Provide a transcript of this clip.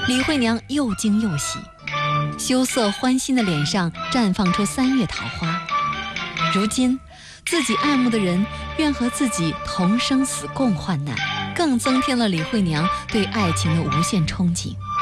李慧娘又惊又喜，羞涩欢欣的脸上绽放出3月桃花。如今自己爱慕的人愿和自己同生死共患难，更增添了李慧娘对爱情的无限憧憬。